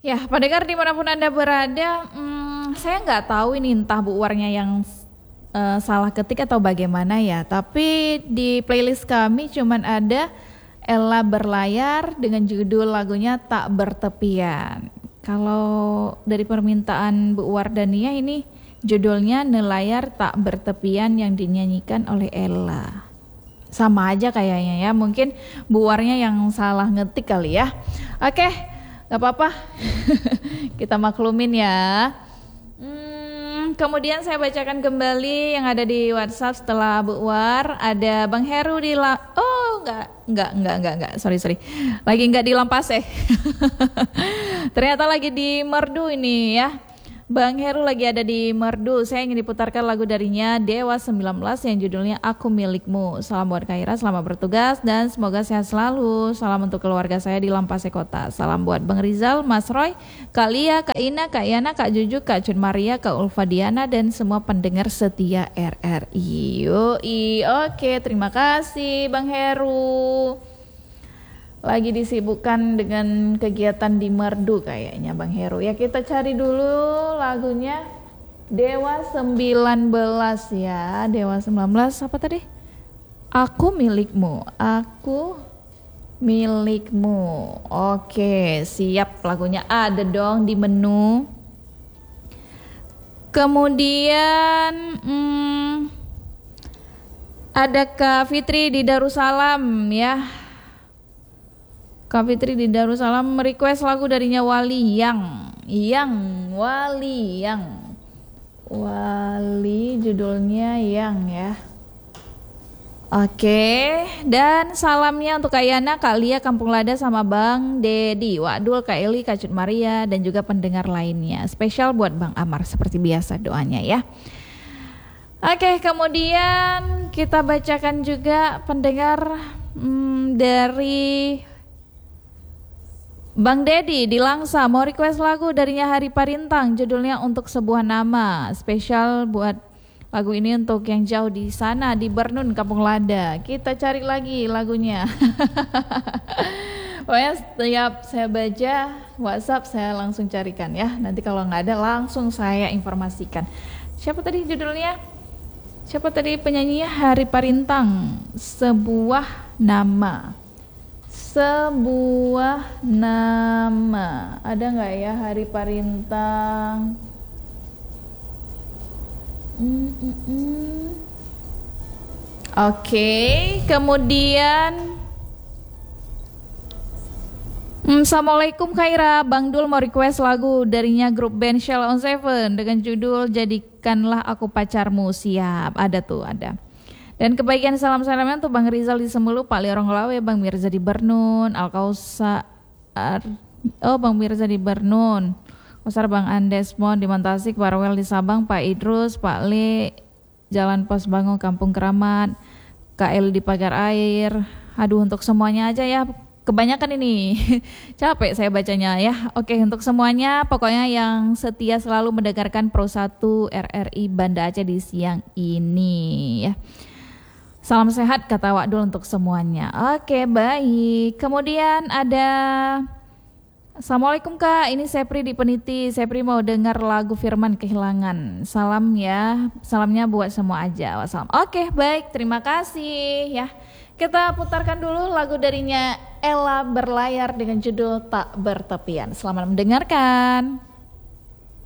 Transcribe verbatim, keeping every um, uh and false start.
Ya, pendengar dimanapun Anda berada, hmm, saya nggak tahu ini entah Bu Warnya yang uh, salah ketik atau bagaimana ya. Tapi di playlist kami cuman ada Ella Berlayar dengan judul lagunya Tak Bertepian. Kalau dari permintaan Bu Wardania ini judulnya Nelayar Tak Bertepian yang dinyanyikan oleh Ella. Sama aja kayaknya ya, mungkin Bu Warnya yang salah ngetik kali ya. Oke, gak apa-apa, kita maklumin ya. Hmm, kemudian saya bacakan kembali yang ada di WhatsApp setelah Bu War. Ada Bang Heru di la oh enggak enggak enggak enggak enggak sorry sorry lagi enggak di Lampase. Ternyata lagi di Merdu ini ya. Bang Heru lagi ada di Merdu. Saya ingin diputarkan lagu darinya Dewa sembilan belas yang judulnya Aku Milikmu. Salam buat Kaira, selamat bertugas dan semoga sehat selalu. Salam untuk keluarga saya di Lampase Kota. Salam buat Bang Rizal, Mas Roy, Kak Lia, Kak Ina, Kak Yana, Kak Juju, Kak Cun Maria, Kak Ulfa Diana dan semua pendengar setia R R I. Yoi, oke, terima kasih Bang Heru. Lagi disibukkan dengan kegiatan di Merdu kayaknya Bang Heru. Ya kita cari dulu lagunya Dewa sembilan belas ya. Dewa sembilan belas apa tadi? Aku Milikmu. Aku Milikmu. Oke, siap, lagunya ada dong di menu. Kemudian hmm, ada Kak Fitri di Darussalam ya. Kak Fitri di Darussalam merequest lagu darinya Wali yang yang Wali yang Wali judulnya yang ya. Oke, dan salamnya untuk Kak Yana, Kak Lia, Kampung Lada sama Bang Dedi, Wadul, Kak Eli, Kak Cut Maria dan juga pendengar lainnya. Spesial buat Bang Amar seperti biasa doanya ya. Oke, kemudian kita bacakan juga pendengar hmm, dari Bang Dedi di Langsa mau request lagu darinya Hari Parintang judulnya Untuk Sebuah Nama. Spesial buat lagu ini untuk yang jauh di sana di Bernun Kampung Lada. Kita cari lagi lagunya. Pokoknya setiap saya baca WhatsApp saya langsung carikan ya. Nanti kalau nggak ada langsung saya informasikan. Siapa tadi judulnya? Siapa tadi penyanyinya? Hari Parintang, Sebuah Nama. Sebuah nama. Ada nggak ya Hari Parintang? Mm -mm -mm. Oke, okay. Kemudian mm, Assalamualaikum Kaira, Bang Dul mau request lagu darinya grup band Shell on Seven dengan judul Jadikanlah Aku Pacarmu. Siap, ada tuh, ada. Dan kebagian salam-salamnya untuk Bang Rizal di Semulu, Pak Liorong Lawe, Bang Mirza di Bernun, Alkausar, oh Bang Mirza di Bernun, Kausar Bang Andesmon di Mantasik, Barwel di Sabang, Pak Idrus, Pak Le, Jalan Pos Bango, Kampung Keramat, Kak El di Pagar Air. Aduh, untuk semuanya aja ya, kebanyakan ini, capek saya bacanya ya. Oke, untuk semuanya pokoknya yang setia selalu mendengarkan Pro satu R R I Banda Aceh di siang ini ya. Salam sehat kata Wakdul untuk semuanya. Oke, baik. Kemudian ada Assalamualaikum Kak, ini Sepri di Peniti. Sepri mau dengar lagu Firman Kehilangan. Salam ya, salamnya buat semua aja. Wassalam. Oke, baik, terima kasih ya. Kita putarkan dulu lagu darinya Ella Berlayar dengan judul Tak Bertepian. Selamat mendengarkan.